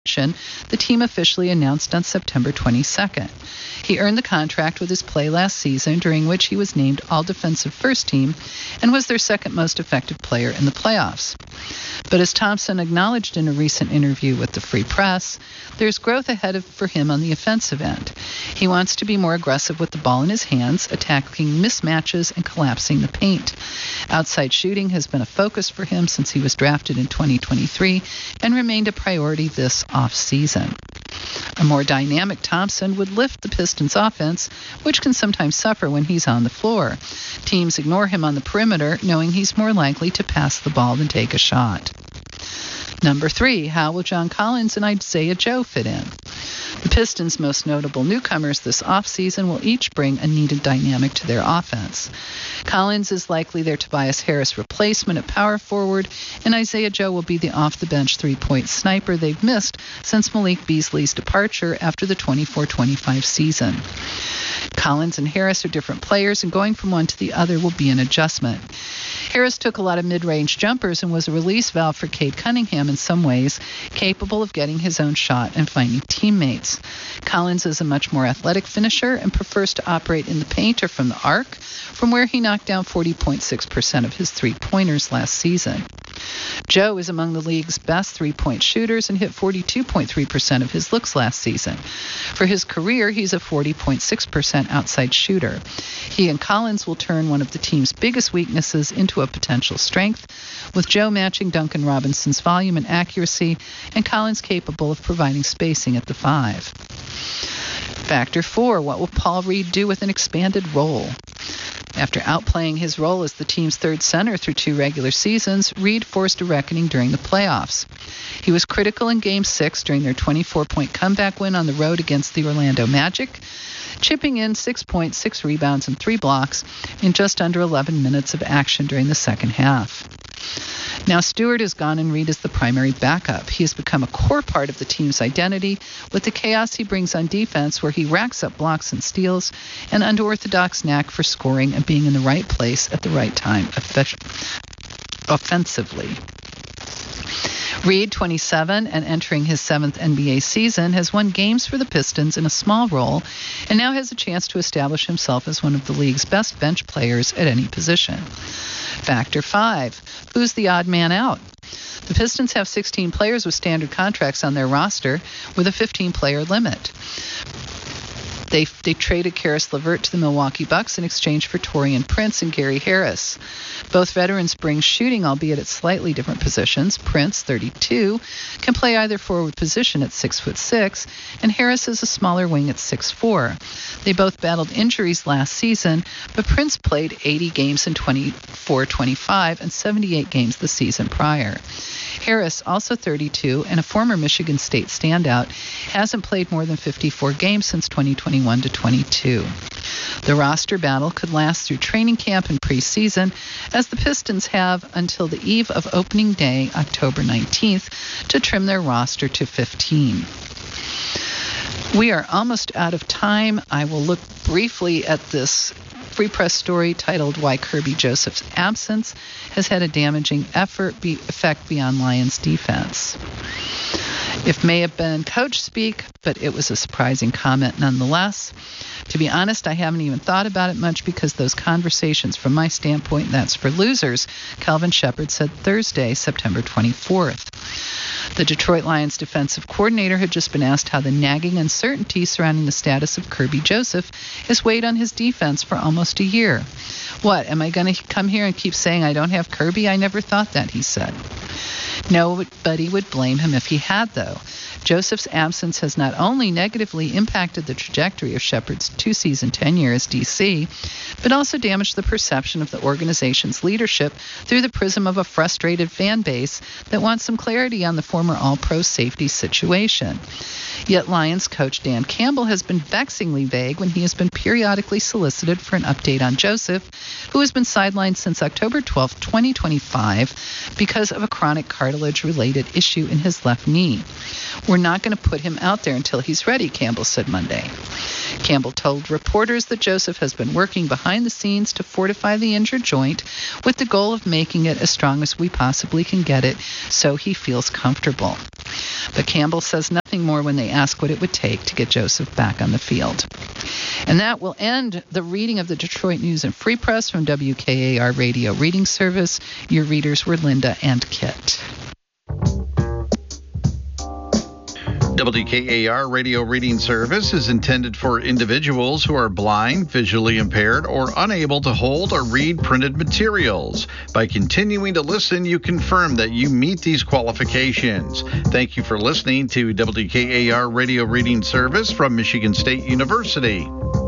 the team officially announced on September 22nd. He earned the contract with his play last season, during which he was named All-Defensive First Team and was their second most effective player in the playoffs. But as Thompson acknowledged in a recent interview with the Free Press, there's growth ahead for him on the offensive end. He wants to be more aggressive with the ball in his hands, attacking mismatches and collapsing the paint. Outside shooting has been a focus for him since he was drafted in 2023 and remained a priority this offseason. A more dynamic Thompson would lift the Pistons' offense, which can sometimes suffer when he's on the floor. Teams ignore him on the perimeter, knowing he's more likely to pass the ball than take a shot. Number 3, how will John Collins and Isaiah Joe fit in? The Pistons' most notable newcomers this offseason will each bring a needed dynamic to their offense. Collins is likely their Tobias Harris replacement at power forward, and Isaiah Joe will be the off-the-bench three-point sniper they've missed since Malik Beasley's departure after the 24-25 season. Collins and Harris are different players, and going from one to the other will be an adjustment. Harris took a lot of mid-range jumpers and was a release valve for Cade Cunningham in some ways, capable of getting his own shot and finding teammates. Collins is a much more athletic finisher and prefers to operate in the paint or from the arc, from where he knocked down 40.6% of his three-pointers last season. Joe is among the league's best three-point shooters and hit 42.3% of his looks last season. For his career, he's a 40.6% outside shooter. He and Collins will turn one of the team's biggest weaknesses into a potential strength, with Joe matching Duncan Robinson's volume and accuracy, and Collins capable of providing spacing at the 5. Factor 4, what will Paul Reed do with an expanded role? After outplaying his role as the team's third center through 2 regular seasons, Reed forced a reckoning during the playoffs. He was critical in Game 6 during their 24-point comeback win on the road against the Orlando Magic, chipping in 6 points, 6 rebounds, and 3 blocks in just under 11 minutes of action during the second half. Now Stewart is gone and Reed is the primary backup. He has become a core part of the team's identity with the chaos he brings on defense, where he racks up blocks and steals, an unorthodox knack for scoring and being in the right place at the right time offensively. Reed, 27 and entering his 7th NBA season, has won games for the Pistons in a small role and now has a chance to establish himself as one of the league's best bench players at any position. Factor 5. Who's the odd man out? The Pistons have 16 players with standard contracts on their roster with a 15-player limit. They traded Karis LeVert to the Milwaukee Bucks in exchange for Taurean Prince and Gary Harris. Both veterans bring shooting, albeit at slightly different positions. Prince, 32, can play either forward position at 6'6", and Harris is a smaller wing at 6'4". They both battled injuries last season, but Prince played 80 games in 24-25 and 78 games the season prior. Harris, also 32 and a former Michigan State standout, hasn't played more than 54 games since 2021-22. The roster battle could last through training camp and preseason, as the Pistons have until the eve of opening day, October 19th, to trim their roster to 15. We are almost out of time. I will look briefly at this Free Press story titled Why Kirby Joseph's Absence Has Had a Damaging Effect Beyond Lions Defense. It may have been coach speak, but it was a surprising comment nonetheless. To be honest, I haven't even thought about it much because those conversations, from my standpoint, that's for losers, Calvin Shepard said Thursday, September 24th. The Detroit Lions defensive coordinator had just been asked how the nagging uncertainty surrounding the status of Kirby Joseph has weighed on his defense for almost a year. What, am I going to come here and keep saying I don't have Kirby? I never thought that, he said. Nobody would blame him if he had, though. Joseph's absence has not only negatively impacted the trajectory of Shepard's 2-season tenure as DC, but also damaged the perception of the organization's leadership through the prism of a frustrated fan base that wants some clarity on the former All-Pro safety situation. Yet Lions coach Dan Campbell has been vexingly vague when he has been periodically solicited for an update on Joseph, who has been sidelined since October 12, 2025, because of a chronic cartilage-related issue in his left knee. We're not going to put him out there until he's ready, Campbell said Monday. Campbell told reporters that Joseph has been working behind the scenes to fortify the injured joint with the goal of making it as strong as we possibly can get it so he feels comfortable. But Campbell says nothing more when they ask what it would take to get Joseph back on the field. And that will end the reading of the Detroit News and Free Press from WKAR Radio Reading Service. Your readers were Linda and Kit. WKAR Radio Reading Service is intended for individuals who are blind, visually impaired, or unable to hold or read printed materials. By continuing to listen, you confirm that you meet these qualifications. Thank you for listening to WKAR Radio Reading Service from Michigan State University.